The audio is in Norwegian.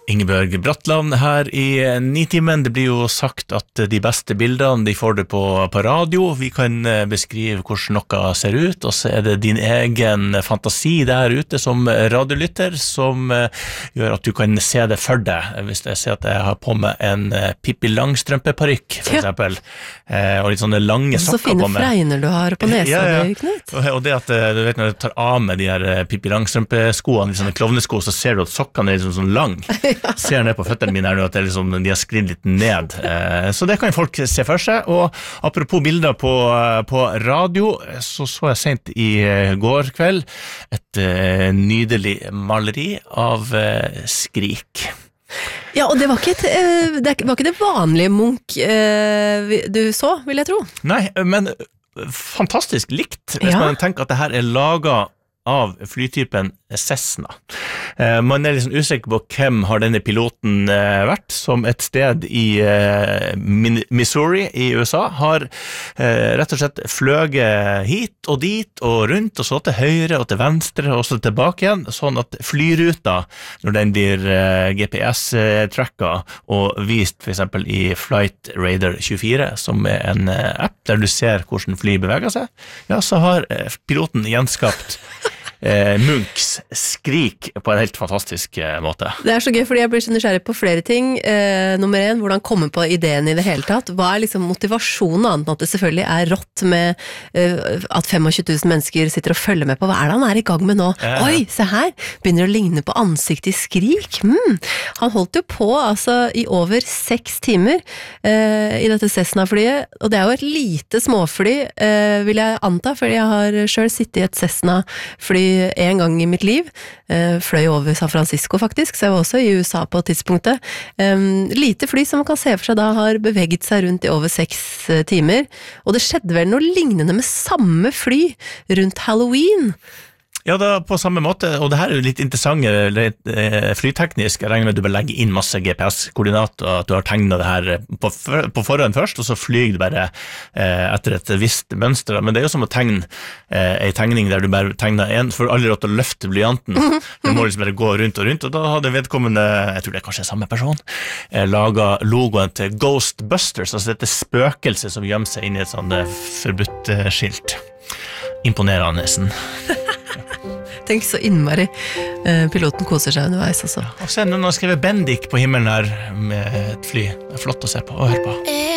Ingebjørg Bratland her i Nitimen. Det blir jo sagt at de beste bildene de får det på radio. Vi kan beskrive hvordan noe ser ut, og så det din egen fantasi der ute som radiolytter som gjør at du kan se det for deg. Hvis jeg ser at jeg har på meg en Pippi Langstrømpe-parykk, for eksempel, og litt sånne lange sokker på meg. Så fine fregner du har på nesa, Knut. Og det at du vet når du tar av med de her Pippi Langstrømpe-skoene, de sånne klovnesko, så ser du at sokkene liksom sånn lang. Ser ned på føttene mine her nå at det liksom, de har sklidd litt ned, så det kan folk se for seg. Og apropos bilder på radio, så jeg sent i går kveld et nydelig maleri av Skrik. Ja, og det var ikke det vanlige Munch du så, vil jeg tro. Nei, men fantastisk likt hvis man tenker at det her laget av flytypen Cessna. Man liksom usikker på hvem har denne piloten vært, som et sted i Missouri i USA har rett og slett fløget hit og dit og rundt, og så til høyre og til venstre og så tilbake igjen, sånn at flyruta, når den blir GPS-tracka og vist for eksempel i Flight Radar 24, som en app der du ser hvordan fly beveger seg, ja, så har piloten gjenskapt Munchs Skrik på en helt fantastisk måte. Det så gøy, fordi jeg blir så nysgjerrig på flere ting. Nummer 1, hvordan komme på ideen i det hele tatt? Hva liksom motivasjonen, annet enn at det selvfølgelig rått med at 25 000 mennesker sitter og følger med på? Hva det han i gang med nå? Oi, se her! Begynner å ligne på ansiktet i Skrik. Han holdt jo på altså, i over 6 timer i dette Cessna-flyet, og det jo et lite småfly, vil jeg anta, fordi jeg har selv sittet i et Cessna-fly en gang i mitt liv, fløy over San Francisco faktisk, så jeg var også i USA på tidspunktet. Lite fly som man kan se for seg da har beveget seg rundt i over 6 timer, og det skjedde vel noe lignende med samme fly rundt Halloween. Ja, da på samme måte, og det her jo litt interessant flyteknisk. Jeg regner med at du bare legger inn masse GPS-koordinater, at du har tegnet det her på forhånd først, og så flyger du bare etter et visst mønster. Men det jo som å tegne en tegning der du bare tegner en, for aldri rått å løfte blyanten. Du må liksom bare gå rundt og rundt, og da hadde vedkommende, jeg tror det kanskje samme person, laget logoen til Ghostbusters, altså dette spøkelset som gjemmer seg inn i et sånt forbudt skilt. Imponerende nesten. Tenk så innmari piloten koser seg underveis også. Og så noen har skrevet Bendik på himmelen her med et fly. Det flott å se på og høre på.